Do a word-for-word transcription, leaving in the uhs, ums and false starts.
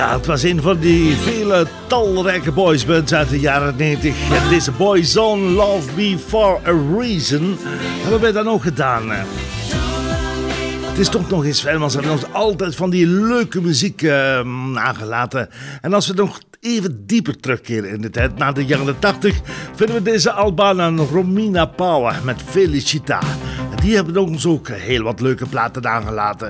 Ja, het was een van die vele talrijke boysbands uit de jaren negentig. En deze Boyzone Love Me For A Reason hebben wij dan ook gedaan. Het is toch nog eens fijn, want ze hebben ons altijd van die leuke muziek uh, nagelaten. En als we nog even dieper terugkeren in de tijd, na de jaren tachtig, vinden we deze Albanen Romina Power met Felicita. Die hebben ons ook heel wat leuke platen aangelaten.